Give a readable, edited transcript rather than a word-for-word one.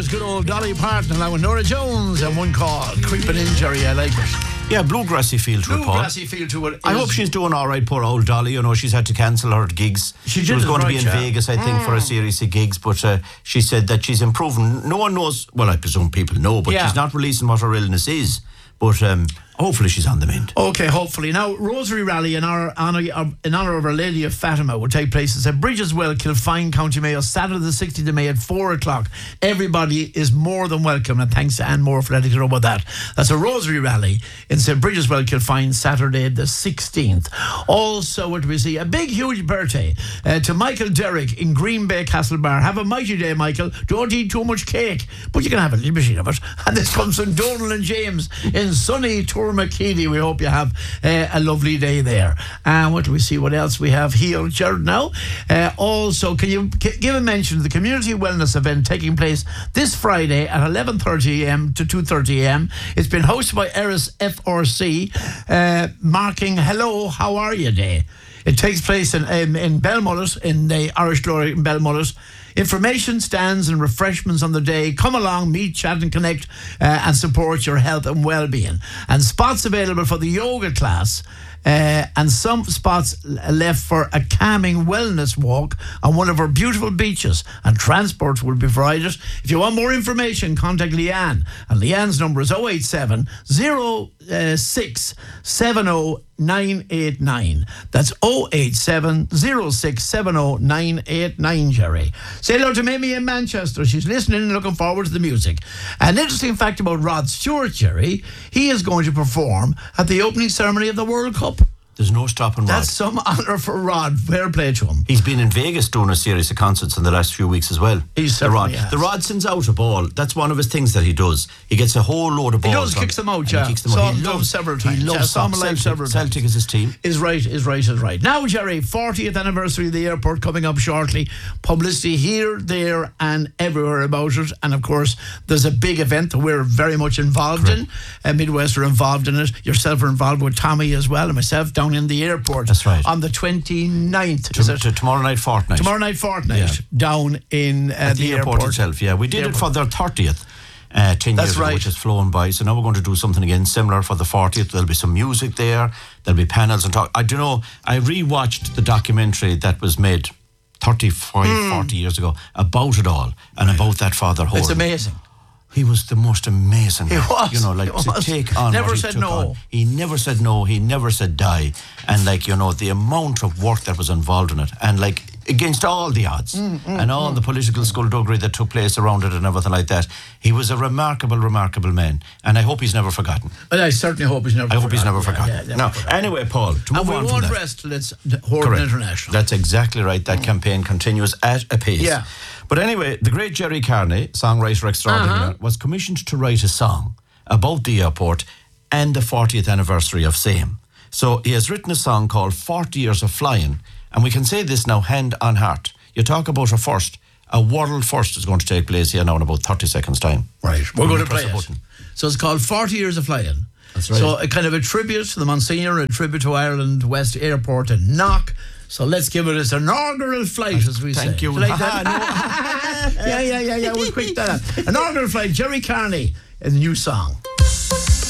was good old Dolly Parton along with Nora Jones and one called Creeping In, Jerry. I like it. Yeah, bluegrassy feel to it, Paul. Bluegrassy feel to it. I hope she's doing all right, poor old Dolly. You know, she's had to cancel her gigs. She was going to be in Vegas, I think, for a series of gigs, but she said that she's improving. No one knows, well, I presume people know, but she's not releasing what her illness is. But hopefully she's on the mend. Okay, hopefully. Now, Rosary Rally in honour of Our Lady of Fatima will take place at Bridgeswell, Kilfine, County Mayo, Saturday the 16th of May at 4 o'clock. Everybody is more than welcome, and thanks to Anne Moore for letting us know about that. That's a Rosary Rally in St. Bridgeswell, Kilfine, Saturday the 16th. Also, what do we see? A big, huge birthday to Michael Derrick in Green Bay Castlebar. Have a mighty day, Michael. Don't eat too much cake, but you can have a little bit of it. And this comes from Donal and James in sunny Tourmakeedy. We hope you have a lovely day there. And what do we see? What else we have here, Jared, now? Also, can you give a mention of the community wellness event taking place this Friday at 11:30am to 2:30am? It's been hosted by Eris FRC, marking Hello, How Are You Day. It takes place in Belmullet, in the Irish Glory in Belmullet. Information, stands and refreshments on the day. Come along, meet, chat and connect and support your health and well-being. And spots available for the yoga class and some spots left for a calming wellness walk on one of our beautiful beaches, and transport will be provided. If you want more information, contact Leanne, and Leanne's number is 087 06 70 989. That's 087 06 70 989, Jerry. Say hello to Mimi in Manchester. She's listening and looking forward to the music. An interesting fact about Rod Stewart, Jerry, he is going to perform at the opening ceremony of the World Cup. There's no stopping Rod. That's some honour for Rod. Fair play to him. He's been in Vegas doing a series of concerts in the last few weeks as well. The Rod sends out a ball. That's one of his things that he does. He gets a whole load of balls. He kicks them out, yeah. He loves several times. He loves Celtic is his team. Is right. Now, Jerry, 40th anniversary of the airport coming up shortly. Publicity here, there and everywhere about it. And of course, there's a big event that we're very much involved in. Midwest are involved in it. Yourself are involved with Tommy as well, and myself down in the airport. That's right. On the 29th. Tomorrow night fortnight. Down in the airport itself. Yeah, we did it for their 30th. 10 years ago, which has flown by. So now we're going to do something again similar for the 40th. There'll be some music there. There'll be panels and talk. I don't know. I rewatched the documentary that was made 35, 40 years ago about it all and about that Father Holden. It's amazing. He was the most amazing man. He was. You know, like to take on never what he said took no. on. He never said no. He never said die. And like, you know, the amount of work that was involved in it. And like, against all the odds and all the political skullduggery that took place around it and everything like that. He was a remarkable man. And I hope he's never forgotten. Well, I certainly hope he's never forgotten. I hope he's never forgotten. Now, anyway, Paul, to move on from that. And we won't rest till it's Horton International. That's exactly right. That campaign continues at a pace. Yeah. But anyway, the great Jerry Carney, songwriter extraordinaire, was commissioned to write a song about the airport and the 40th anniversary of same. So he has written a song called 40 Years of Flying, and we can say this now hand on heart. You talk about a first. A world first is going to take place here now in about 30 seconds' time. Right. We're going to play it. So it's called 40 Years of Flying. That's right. So a kind of a tribute to the Monsignor, a tribute to Ireland West Airport in Knock. So let's give it its inaugural flight, as we say. Thank you. Like that? Yeah. We'll quick that. Inaugural flight, Jerry Carney, a new song.